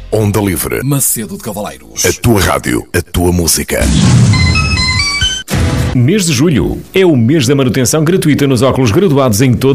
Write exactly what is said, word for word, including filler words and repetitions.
Onda Livre. Macedo de Cavaleiros. A tua rádio, a tua música. Mês de julho é o mês da manutenção gratuita nos óculos graduados em todo